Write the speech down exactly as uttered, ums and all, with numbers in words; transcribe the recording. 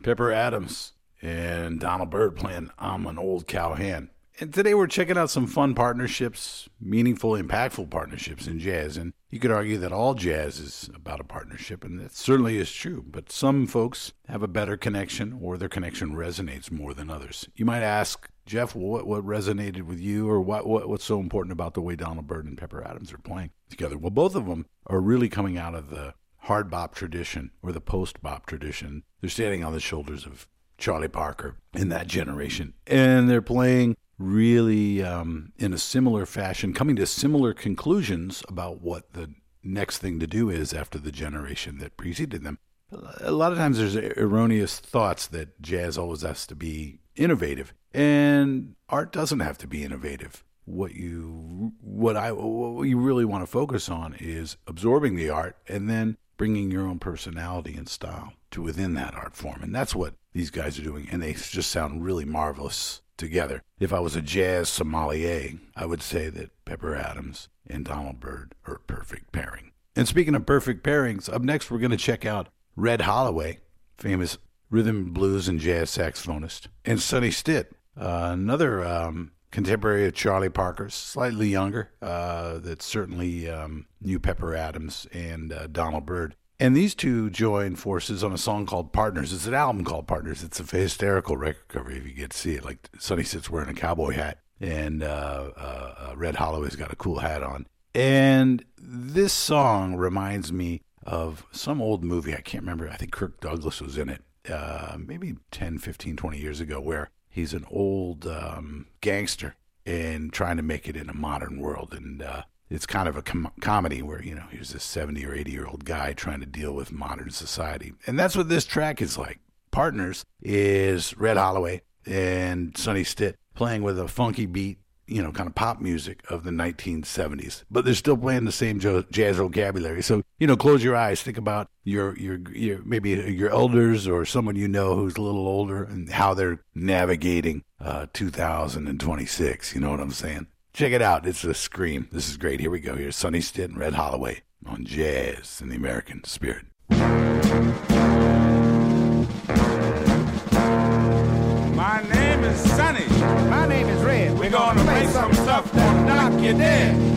Pepper Adams and Donald Byrd playing I'm an Old Cowhand. And today we're checking out some fun partnerships, meaningful, impactful partnerships in jazz. And you could argue that all jazz is about a partnership, and that certainly is true. But some folks have a better connection, or their connection resonates more than others. You might ask, Jeff, what what resonated with you, or what, what what's so important about the way Donald Byrd and Pepper Adams are playing together? Well, both of them are really coming out of the hard bop tradition or the post bop tradition. They're standing on the shoulders of Charlie Parker in that generation, and they're playing really um, in a similar fashion, coming to similar conclusions about what the next thing to do is after the generation that preceded them. A lot of times there's erroneous thoughts that jazz always has to be innovative, and art doesn't have to be innovative. What you what I what you really want to focus on is absorbing the art and then bringing your own personality and style to within that art form. And that's what these guys are doing, and they just sound really marvelous together. If I was a jazz sommelier, I would say that Pepper Adams and Donald Byrd are a perfect pairing. And speaking of perfect pairings, up next we're going to check out Red Holloway, famous rhythm, blues, and jazz saxophonist, and Sonny Stitt, uh, another um, contemporary of Charlie Parker's, slightly younger, uh, that certainly um, knew Pepper Adams and uh, Donald Byrd. And these two join forces on a song called Partners. It's an album called Partners. It's a hysterical record cover if you get to see it. Like Sonny Stitt's wearing a cowboy hat, and uh, uh, uh, Red Holloway's got a cool hat on. And this song reminds me of some old movie. I can't remember. I think Kirk Douglas was in it uh, maybe ten, fifteen, twenty years ago, where he's an old um, gangster and trying to make it in a modern world. And uh, it's kind of a com- comedy where, you know, here's this seventy or eighty year old guy trying to deal with modern society. And that's what this track is like. Partners is Red Holloway and Sonny Stitt playing with a funky beat, you know, kind of pop music of the nineteen seventies. But they're still playing the same jo- jazz vocabulary. So, you know, close your eyes. Think about your, your, your maybe your elders or someone you know who's a little older and how they're navigating uh, two thousand twenty-six. You know what I'm saying? Check it out. It's a scream. This is great. Here we go. Here's Sonny Stitt and Red Holloway on Jazz in the American Spirit. My name is Sonny. My name is Red. We're gonna play some stuff that'll knock you dead.